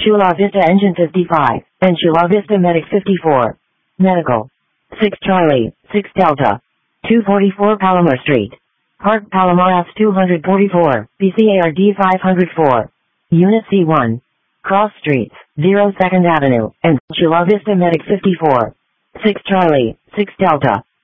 Chula Vista Engine 55, and Chula Vista Medic 54. Medical. 6 Charlie, 6 Delta. 244 Palomar Street. Park Palomar F 244, PCARD 504. Unit C1. Cross Streets, 02nd Avenue, and Chula Vista Medic 54. 6 Charlie, 6 Delta.